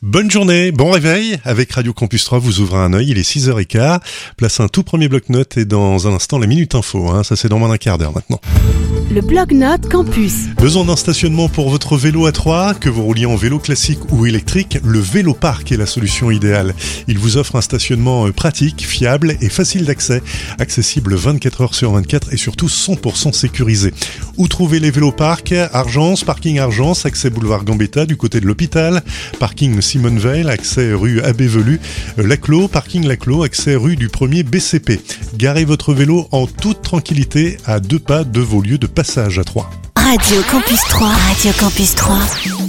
Bonne journée, bon réveil. Avec Radio Campus 3, vous ouvrez un œil, il est 6h15. Place un tout premier bloc-notes et dans un instant la Minute Info. Ça c'est dans moins d'un quart d'heure maintenant. Le bloc-notes Campus. Besoin d'un stationnement pour votre vélo à 3, que vous rouliez en vélo classique ou électrique, le Véloparc est la solution idéale. Il vous offre un stationnement pratique, fiable et facile d'accès, accessible 24 heures sur 24 et surtout 100% sécurisé. Où trouver les Véloparcs? Argence, parking Argence, accès boulevard Gambetta du côté de l'hôpital, parking Simone Veil, accès rue Abbé Velu, Laclos, parking Laclos, accès rue du 1er BCP. Garez votre vélo en toute tranquillité à 2 pas de vos lieux de passage à 3. Radio Campus 3. Radio Campus 3.